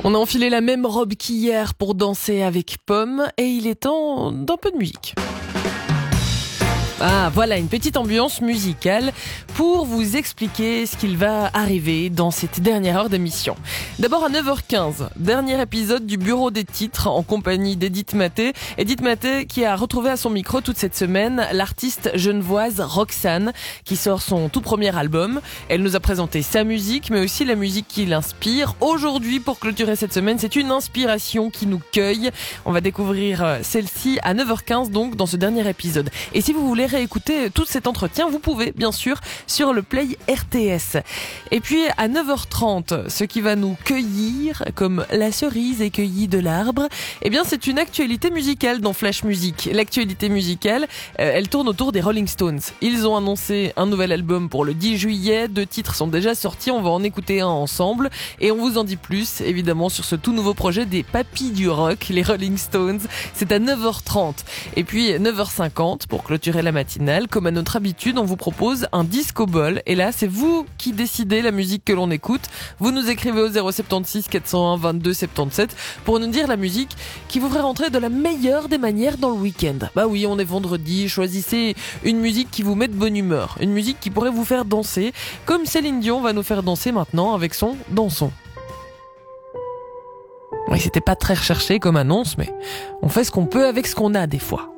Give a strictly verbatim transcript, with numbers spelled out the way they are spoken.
On a enfilé la même robe qu'hier pour danser avec Pomme et il est temps d'un peu de musique. Ah, voilà une petite ambiance musicale pour vous expliquer ce qu'il va arriver dans cette dernière heure d'émission. D'abord à neuf heures quinze, dernier épisode du Bureau des titres en compagnie d'Edith Maté. Edith Maté qui a retrouvé à son micro toute cette semaine l'artiste genevoise Roxane qui sort son tout premier album. Elle nous a présenté sa musique mais aussi la musique qui l'inspire. Aujourd'hui, pour clôturer cette semaine, c'est une inspiration qui nous cueille. On va découvrir celle-ci à neuf heures quinze donc dans ce dernier épisode. Et si vous voulez réécouter tout cet entretien, vous pouvez bien sûr sur le Play R T S. Et puis à neuf heures trente, ce qui va nous cueillir comme la cerise est cueillie de l'arbre, eh bien c'est une actualité musicale dans Flash Music. L'actualité musicale, euh, elle tourne autour des Rolling Stones. Ils ont annoncé un nouvel album pour le dix juillet, deux titres sont déjà sortis, on va en écouter un ensemble et on vous en dit plus évidemment sur ce tout nouveau projet des papis du rock, les Rolling Stones. C'est à neuf heures trente. Et puis neuf heures cinquante, pour clôturer la matinale, comme à notre habitude, on vous propose un disco ball. Et là, c'est vous qui décidez la musique que l'on écoute. Vous nous écrivez au zéro sept six quatre zéro un vingt-deux soixante-dix-sept pour nous dire la musique qui vous ferait rentrer de la meilleure des manières dans le week-end. Bah oui, on est vendredi, choisissez une musique qui vous met de bonne humeur. Une musique qui pourrait vous faire danser, comme Céline Dion va nous faire danser maintenant avec son Dansons. Oui, c'était pas très recherché comme annonce, mais on fait ce qu'on peut avec ce qu'on a des fois.